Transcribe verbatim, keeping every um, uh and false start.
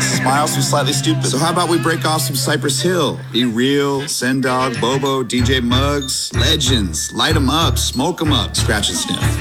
smile some slightly stupid. So how about we break off some Cypress Hill? Be Real, Send Dog, Bobo, D J Muggs, legends. Light 'em up, smoke 'em up, scratch and sniff.